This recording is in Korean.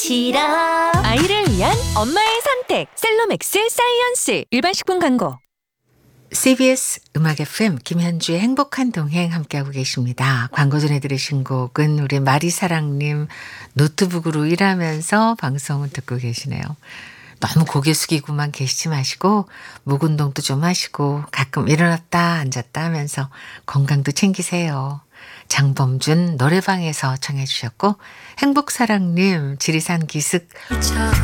싫어. 아이를 위한 엄마의 선택 셀로맥스 사이언스. 일반식품 광고. CBS 음악 FM 김현주의 행복한 동행 함께하고 계십니다. 광고 전에 들으신 곡은 우리 마리사랑님 노트북으로 일하면서 방송을 듣고 계시네요. 너무 고개 숙이고만 계시지 마시고 목 운동도 좀 하시고 가끔 일어났다 앉았다 하면서 건강도 챙기세요. 장범준 노래방에서 청해 주셨고 행복사랑님 지리산 기슭